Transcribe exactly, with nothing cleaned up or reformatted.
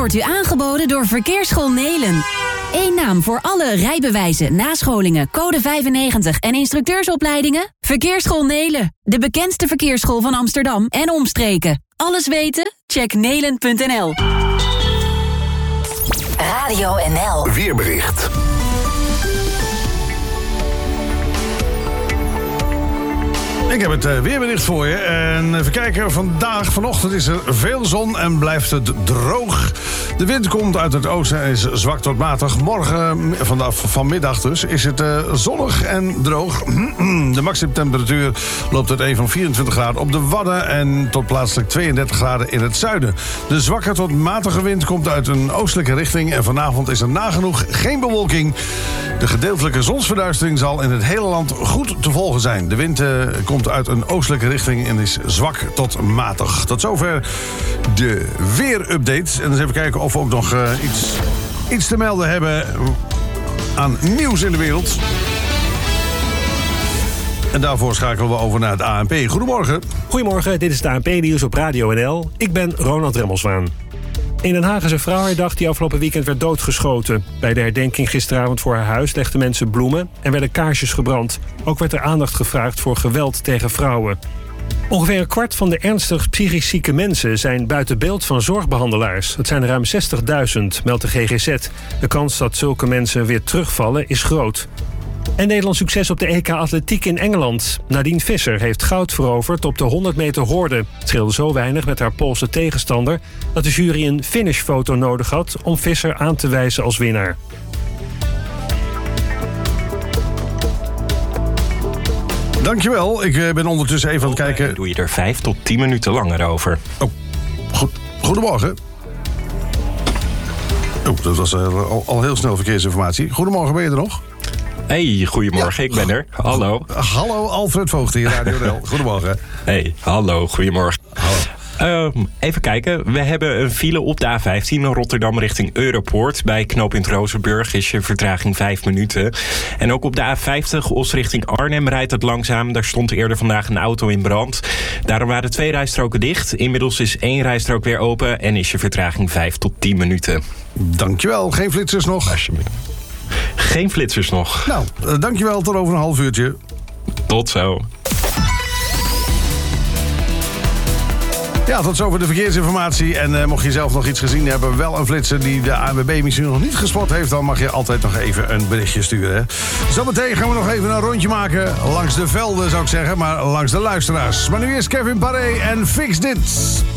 wordt u aangeboden door Verkeersschool Nelen. Eén naam voor alle rijbewijzen, nascholingen, code vijfennegentig en instructeursopleidingen? Verkeersschool Nelen, de bekendste verkeersschool van Amsterdam en omstreken. Alles weten? Check nelen punt n l. Radio N L. Weerbericht. Ik heb het uh, weerbericht voor je. En even kijken, vandaag, vanochtend is er veel zon en blijft het droog. De wind komt uit het oosten en is zwak tot matig. Morgen, vanaf vanmiddag dus, is het uh, zonnig en droog. De maximumtemperatuur loopt uiteen van vierentwintig graden op de Wadden en tot plaatselijk tweeëndertig graden in het zuiden. De zwakke tot matige wind komt uit een oostelijke richting en vanavond is er nagenoeg geen bewolking. De gedeeltelijke zonsverduistering zal in het hele land goed te volgen zijn. De wind uh, komt uit een oostelijke richting en is zwak tot matig. Tot zover de weerupdate. En eens even kijken of we ook nog uh, iets, iets te melden hebben aan nieuws in de wereld. En daarvoor schakelen we over naar het A N P. Goedemorgen. Goedemorgen, dit is het A N P-nieuws op Radio N L. Ik ben Ronald Remmelswaan. In Den Haag is een vrouw herdacht die afgelopen weekend werd doodgeschoten. Bij de herdenking gisteravond voor haar huis legden mensen bloemen en werden kaarsjes gebrand. Ook werd er aandacht gevraagd voor geweld tegen vrouwen. Ongeveer een kwart van de ernstig psychisch zieke mensen zijn buiten beeld van zorgbehandelaars. Dat zijn er ruim zestigduizend, meldt de G G Z. De kans dat zulke mensen weer terugvallen is groot. En Nederlands succes op de E K Atletiek in Engeland. Nadine Visser heeft goud veroverd op de honderd meter hoorde. Het scheelde zo weinig met haar Poolse tegenstander dat de jury een finishfoto nodig had om Visser aan te wijzen als winnaar. Dankjewel. Ik ben ondertussen even aan het kijken. Doe je er vijf tot tien minuten langer over. Oh, goed. Goedemorgen. Oh, dat was uh, al, al heel snel verkeersinformatie. Goedemorgen, ben je er nog? Hey, goedemorgen, ja. Ik ben er. Hallo. Hallo, Alfred Voogd hier, Radio N L. Goedemorgen. Hey, hallo, goedemorgen. Hallo. Uh, even kijken, we hebben een file op de A vijftien Rotterdam richting Europoort. Bij knooppunt Rozenburg is je vertraging vijf minuten. En ook op de A vijftig Os richting Arnhem rijdt het langzaam. Daar stond eerder vandaag een auto in brand. Daarom waren twee rijstroken dicht. Inmiddels is één rijstrook weer open en is je vertraging vijf tot tien minuten. Dankjewel, geen flitsers nog? Alsjeblieft. Geen flitsers nog. Nou, uh, dankjewel, tot over een half uurtje. Tot zo. Ja, tot zover de verkeersinformatie. En uh, mocht je zelf nog iets gezien hebben, wel een flitser die de A N W B misschien nog niet gespot heeft, dan mag je altijd nog even een berichtje sturen. Hè? Zometeen gaan we nog even een rondje maken. Langs de velden zou ik zeggen, maar langs de luisteraars. Maar nu is Kevin Paré en Fix Dit.